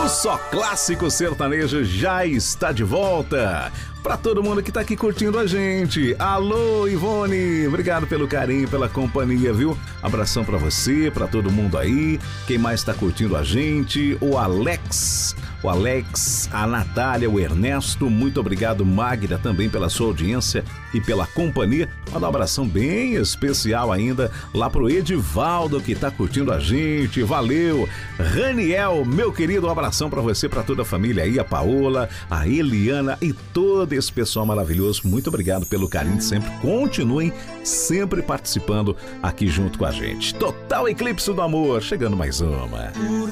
O Só Clássico Sertanejo já está de volta. Para todo mundo que tá aqui curtindo a gente. Alô, Ivone, obrigado pelo carinho, pela companhia, viu? Abração para você, para todo mundo aí. Quem mais tá curtindo a gente? O Alex, a Natália, o Ernesto, muito obrigado, Magda, também pela sua audiência e pela companhia. Manda um abração bem especial ainda lá pro Edivaldo, que tá curtindo a gente. Valeu! Raniel, meu querido, um abração pra você, pra toda a família aí, a Paola, a Eliana e todo esse pessoal maravilhoso. Muito obrigado pelo carinho de sempre. Continuem sempre participando aqui junto com a gente. Total Eclipse do Amor, chegando mais uma.